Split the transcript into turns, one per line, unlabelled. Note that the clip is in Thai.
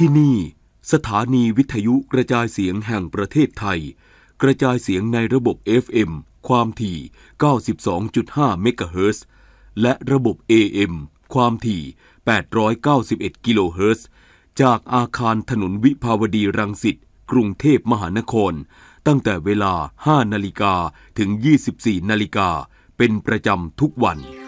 ที่นี่สถานีวิทยุกระจายเสียงแห่งประเทศไทยกระจายเสียงในระบบ FM ความถี่ 92.5 เมกะเฮิรตซ์และระบบ AM ความถี่ 891 กิโลเฮิรตซ์จากอาคารถนนวิภาวดีรังสิตกรุงเทพมหานครตั้งแต่เวลา 5 นาฬิกาถึง 24 นาฬิกาเป็นประจำทุกวัน